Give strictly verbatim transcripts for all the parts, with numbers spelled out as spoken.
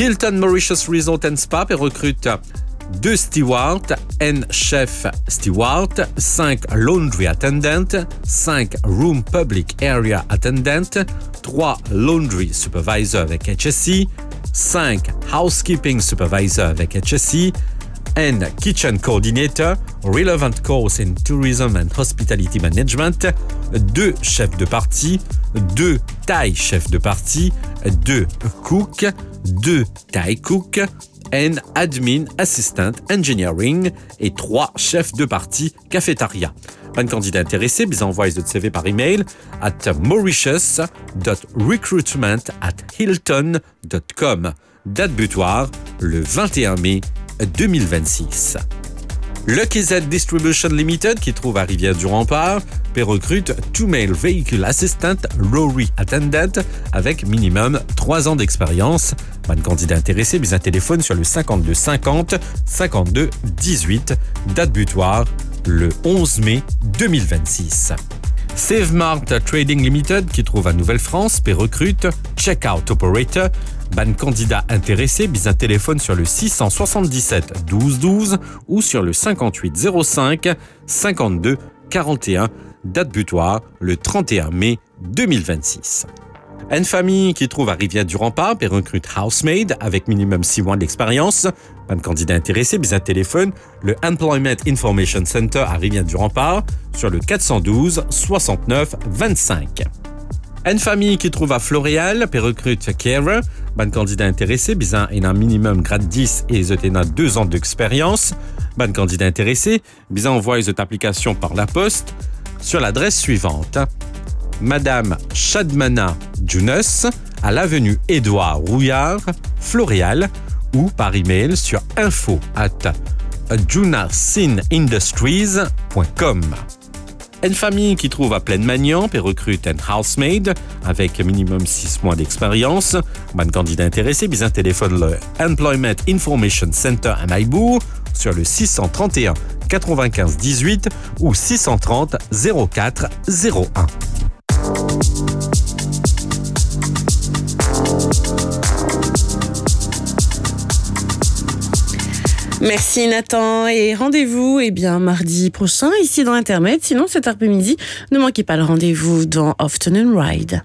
Hilton Mauritius Resort and Spa et recrute deux stewards, un chef steward, cinq laundry attendant, cinq room public area attendant, trois laundry supervisor avec H S C, cinq housekeeping supervisor avec H S C, un kitchen coordinator, relevant course in tourism and hospitality management, deux chefs de partie, deux Thai chefs de partie, deux cooks, deux Thai cooks, un admin assistant engineering et trois chefs de partie cafétéria. Ban candidat intéressé, bien envoyez votre C V par email at mauritius dot recruitment at hilton dot com. Date butoir le vingt et un mai deux mille vingt-six. Lucky Z Distribution Limited, qui trouve à Rivière-du-Rempart, et recrute two male vehicle assistant lorry attendant avec minimum trois ans d'expérience. Ban candidat intéressé, bien un téléphone sur le cinquante-deux cinquante cinquante-deux dix-huit. Date butoir le onze mai deux mille vingt-six. SaveMart Trading Limited, qui trouve à Nouvelle-France, et recrute Checkout Operator. Ban candidat intéressé, bis un téléphone sur le six cent soixante-dix-sept douze douze ou sur le cinquante-huit zéro cinq cinquante-deux quarante et un. Date butoir le trente et un mai deux mille vingt-six. Une famille qui trouve à Rivière-du-Rempart et recrute housemaid avec minimum six mois d'expérience. Ban candidat intéressé, bis un téléphone le Employment Information Center à Rivière-du-Rempart sur le quatre cent douze soixante-neuf vingt-cinq. Une famille qui trouve à Floréal et recrute carer. Ban candidat intéressé, bien un, un minimum grade dix et ils ont deux ans d'expérience. Ban candidat intéressé, bien envoyez votre application par la poste sur l'adresse suivante. Madame Chadmana Djounus à l'avenue Édouard Rouillard, Floréal, ou par email sur info at djounasinindustries point com. Une famille qui trouve à Plaine-Magnan et recrute un housemaid avec minimum six mois d'expérience. Ban candidat intéressé, bien un téléphone le Employment Information Center à Maïbourg sur le six cent trente et un quatre-vingt-quinze dix-huit ou six cent trente zéro quatre zéro un. Merci Nathan et rendez-vous eh bien mardi prochain ici dans Internet. Sinon cet après-midi, ne manquez pas le rendez-vous dans Afternoon Ride.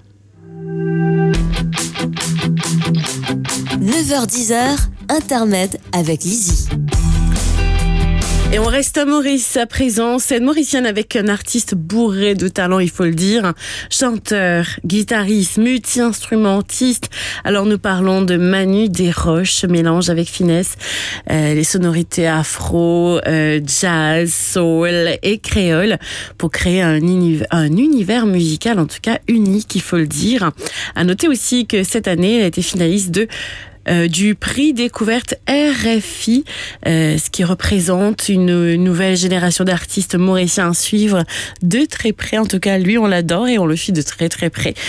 neuf heures dix, Internet avec Lizzie. Et on reste à Maurice à présent, scène mauricienne avec un artiste bourré de talent, il faut le dire. Chanteur, guitariste, multi-instrumentiste. Alors nous parlons de Manu Desroches, mélange avec finesse euh, les sonorités afro, euh, jazz, soul et créole pour créer un, uni- un univers musical en tout cas unique, il faut le dire. À noter aussi que cette année, elle a été finaliste de Euh, du prix découverte R F I, euh, ce qui représente une nouvelle génération d'artistes mauriciens à suivre de très près. En tout cas, lui, on l'adore et on le suit de très très près.